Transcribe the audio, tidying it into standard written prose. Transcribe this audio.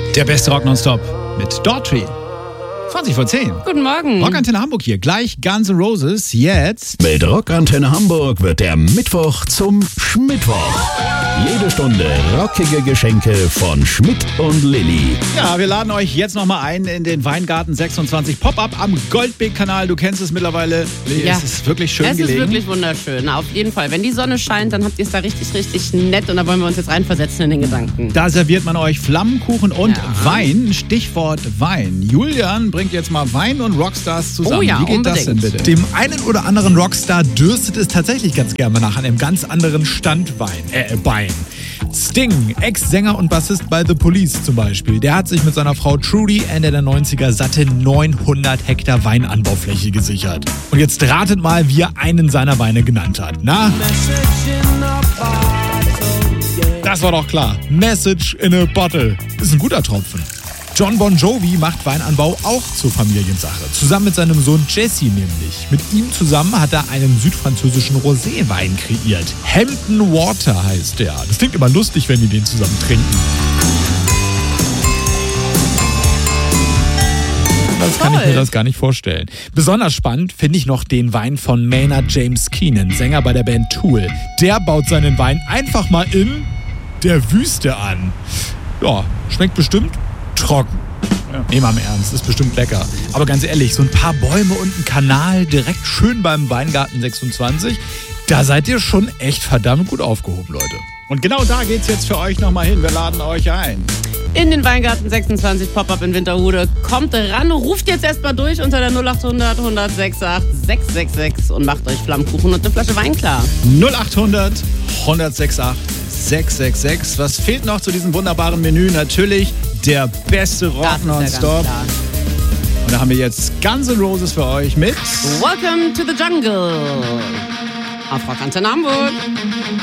Der beste Rock nonstop mit Daughtry. 20 vor 10. Guten Morgen. Rockantenne Hamburg hier. Gleich Guns N' Roses. Jetzt mit Rockantenne Hamburg wird der Mittwoch zum Schmittwoch. Jede Stunde rockige Geschenke von Schmidt und Lilly. Ja, wir laden euch jetzt nochmal ein in den Weingarten 26 Pop-Up am Goldbeek-Kanal. Du kennst es mittlerweile. Ja. Es ist wirklich schön gelegen. Es ist wirklich wunderschön. Auf jeden Fall. Wenn die Sonne scheint, dann habt ihr es da richtig, richtig nett. Und da wollen wir uns jetzt reinversetzen in den Gedanken. Da serviert man euch Flammenkuchen und Ja. Wein. Stichwort Wein. Julian bringt jetzt mal Wein und Rockstars zusammen. Oh ja, Wie geht das denn unbedingt. bitte? Dem einen oder anderen Rockstar dürstet es tatsächlich ganz gerne nach einem ganz anderen Bein. Sting, Ex-Sänger und Bassist bei The Police zum Beispiel, der hat sich mit seiner Frau Trudy Ende der 90er satte 900 Hektar Weinanbaufläche gesichert. Und jetzt ratet mal, wie er einen seiner Weine genannt hat. Na? Das war doch klar. Message in a Bottle. Ist ein guter Tropfen. John Bon Jovi macht Weinanbau auch zur Familiensache. Zusammen mit seinem Sohn Jesse nämlich. Mit ihm zusammen hat er einen südfranzösischen Roséwein kreiert. Hampton Water heißt der. Das klingt immer lustig, wenn die den zusammen trinken. Das kann ich mir das gar nicht vorstellen. Besonders spannend finde ich noch den Wein von Maynard James Keenan, Sänger bei der Band Tool. Der baut seinen Wein einfach mal in der Wüste an. Ja, schmeckt bestimmt trocken. Ja. Nehmen wir im Ernst, ist bestimmt lecker. Aber ganz ehrlich, so ein paar Bäume und ein Kanal direkt schön beim Weingarten 26, da seid ihr schon echt verdammt gut aufgehoben, Leute. Und genau da geht's jetzt für euch nochmal hin. Wir laden euch ein. In den Weingarten 26 Pop-Up in Winterhude. Kommt ran, ruft jetzt erstmal durch unter der 0800 168 666 und macht euch Flammkuchen und eine Flasche Wein klar. 0800 168 666. Was fehlt noch zu diesem wunderbaren Menü? Natürlich der beste Rock Das ist ja ganz nonstop. klar. Und da haben wir jetzt Guns N' Roses für euch mit Welcome to the Jungle. Auf Rockantenne Hamburg.